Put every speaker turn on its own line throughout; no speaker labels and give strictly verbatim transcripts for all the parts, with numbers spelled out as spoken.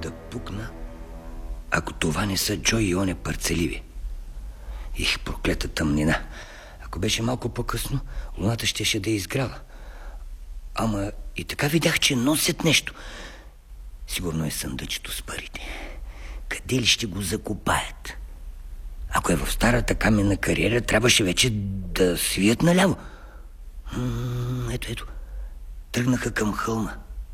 да пукна, ако това не са Джо и оне парцеливи. Их, проклета тъмнина. Ако беше малко по-късно, луната щеше да е изгряла. Ама и така видях, че носят нещо. Сигурно е съндъчето с парите. Къде ли ще го закопаят? Ако е в старата каменна кариера, трябваше вече да свият наляво. М- ето, ето. Тръгнаха към хълма.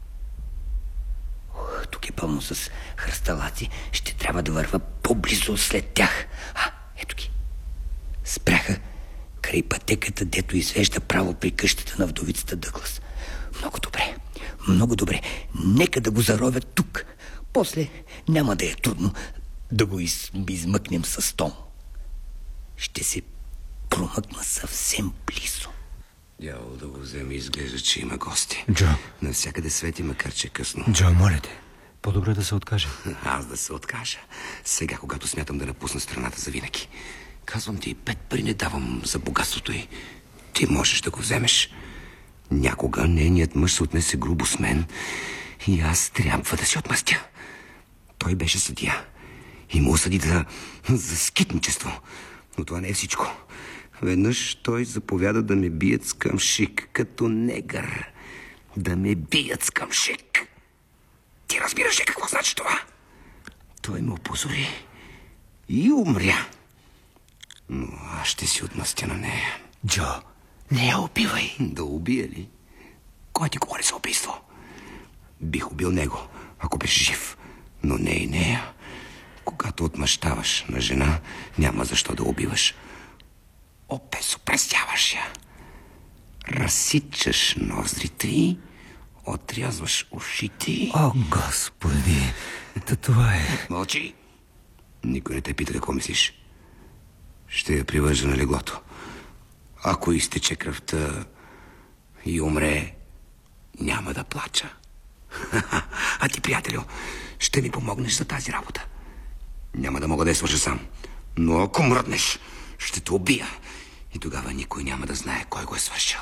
Ох, тук е пълно с хръсталаци. Ще трябва да върва по-близо след тях. А, ето ги. Спряха край пътеката, дето извежда право при къщата на вдовицата Дъглас. Много добре, много добре. Нека да го заровят тук. После няма да е трудно да го из... измъкнем с Том. Ще се промъкна съвсем близо.
Дявол да го вземе, изглежда, че има гости.
Джо.
Навсякъде свети, макар че е късно.
Джо, моля те, по-добре да се откаже.
Аз да се откажа. Сега, когато смятам да напусна страната за винаги. Казвам ти, пет пари не давам за богатството й. Ти можеш да го вземеш. Някога нейният мъж се отнесе грубо с мен и аз трябва да си отмъстя. Той беше съдия и му осъди за, за скитничество. Но това не е всичко. Веднъж той заповяда да ме бият с къмшик, като негър. Да ме бият с къмшик. Ти разбираш ли какво значи това? Той ме опозори и умря. Но аз ще си отмъстя на нея.
Джо,
не я убивай. Да убия ли? Кой ти говори за убийство? Бих убил него, ако беше жив. Но не и нея. Когато отмъщаваш на жена, няма защо да убиваш. Опесопрестяваш я. Разсичаш ноздрите й, отрязваш ушите.
О, Господи, да това е...
Мълчи. Никой не те пита какво мислиш. Ще я привържа на леглото. Ако изтече кръвта и умре, няма да плача. А ти, приятелю, ще ми помогнеш за тази работа. Няма да мога да я свържа сам. Но ако мръднеш, ще те убия. И тогава никой няма да знае кой го е свършил.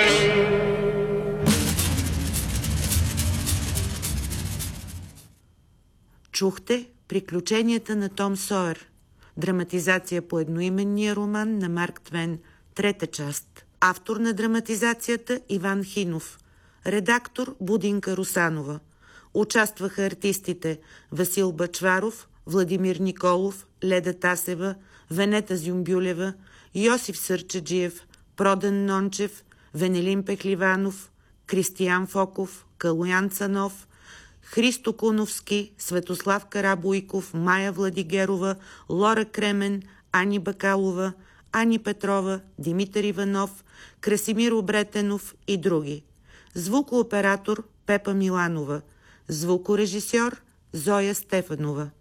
Чухте Приключенията на Том Сойер. Драматизация по едноименния роман на Марк Твен. Трета част. Автор на драматизацията Иван Хинов. Редактор Будинка Русанова. Участваха артистите Васил Бъчваров, Владимир Николов, Леда Тасева, Венета Зюмбюлева, Йосиф Сърчаджиев, Продан Нончев, Венелин Пехливанов, Кристиян Фоков, Калоян Цанов, Христо Куновски, Светослав Карабойков, Майя Владигерова, Лора Кремен, Ани Бакалова, Ани Петрова, Димитър Иванов, Красимир Обретенов и други. Звукооператор Пепа Миланова. Звукорежисьор Зоя Стефанова.